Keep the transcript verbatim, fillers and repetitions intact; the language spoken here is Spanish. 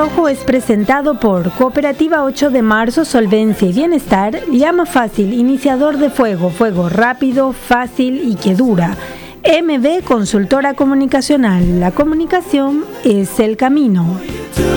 Rojo es presentado por Cooperativa ocho de marzo, Solvencia y Bienestar, Llama Fácil, iniciador de fuego, fuego rápido, fácil y que dura. M B Consultora Comunicacional, la comunicación es el camino.